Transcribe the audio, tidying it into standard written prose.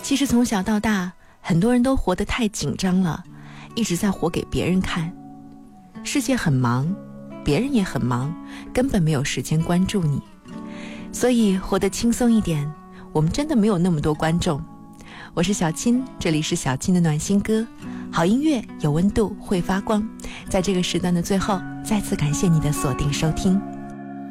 其实从小到大，很多人都活得太紧张了，一直在活给别人看。世界很忙，别人也很忙，根本没有时间关注你。所以活得轻松一点，我们真的没有那么多观众。我是小青，这里是小青的暖心歌，好音乐有温度，会发光。在这个时段的最后，再次感谢你的锁定收听。